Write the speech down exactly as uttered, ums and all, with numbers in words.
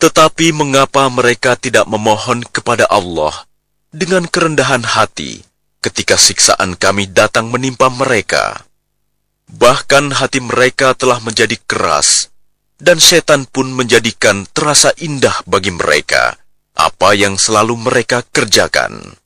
Tetapi mengapa mereka tidak memohon kepada Allah dengan kerendahan hati ketika siksaan kami datang menimpa mereka? Bahkan hati mereka telah menjadi keras, dan setan pun menjadikan terasa indah bagi mereka apa yang selalu mereka kerjakan.